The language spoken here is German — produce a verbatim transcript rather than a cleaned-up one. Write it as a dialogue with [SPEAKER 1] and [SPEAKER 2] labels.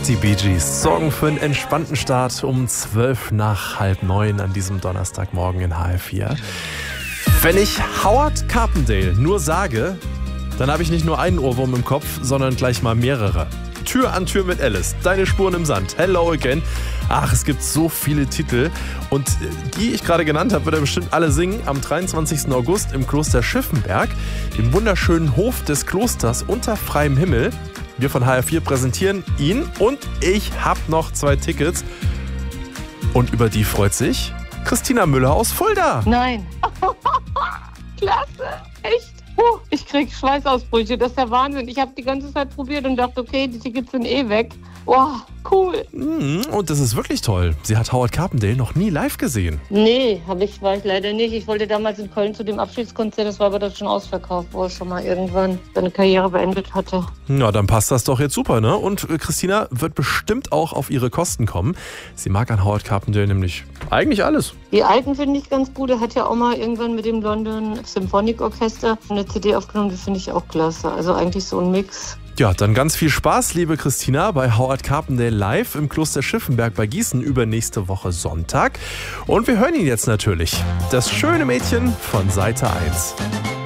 [SPEAKER 1] Die Bee Gees sorgen für einen entspannten Start um zwölf nach halb neun an diesem Donnerstagmorgen in H F vier. Wenn ich Howard Carpendale nur sage, dann habe ich nicht nur einen Ohrwurm im Kopf, sondern gleich mal mehrere. Tür an Tür mit Alice, Deine Spuren im Sand, Hello Again. Ach, es gibt so viele Titel. Und die ich gerade genannt habe, wird er bestimmt alle singen am dreiundzwanzigsten August im Kloster Schiffenberg, im wunderschönen Hof des Klosters unter freiem Himmel. Wir von H F vier präsentieren ihn und ich habe noch zwei Tickets. Und über die freut sich Christina Müller aus Fulda.
[SPEAKER 2] Nein. Klasse. Echt? Puh, ich krieg Schweißausbrüche. Das ist der Wahnsinn. Ich habe die ganze Zeit probiert und dachte, okay, die Tickets sind eh weg. Wow, cool.
[SPEAKER 1] Und das ist wirklich toll. Sie hat Howard Carpendale noch nie live gesehen.
[SPEAKER 2] Nee, hab ich, war ich leider nicht. Ich wollte damals in Köln zu dem Abschiedskonzert, das war aber das schon ausverkauft, wo er schon mal irgendwann seine Karriere beendet hatte.
[SPEAKER 1] Na, dann passt das doch jetzt super, ne? Und Christina wird bestimmt auch auf ihre Kosten kommen. Sie mag an Howard Carpendale nämlich eigentlich alles.
[SPEAKER 2] Die alten finde ich ganz gut. Er hat ja auch mal irgendwann mit dem London Symphonic Orchester eine C D aufgenommen, die finde ich auch klasse. Also eigentlich so ein Mix.
[SPEAKER 1] Ja, dann ganz viel Spaß, liebe Christina, bei Howard Carpendale live im Kloster Schiffenberg bei Gießen übernächste Woche Sonntag. Und wir hören ihn jetzt natürlich. Das schöne Mädchen von Seite eins.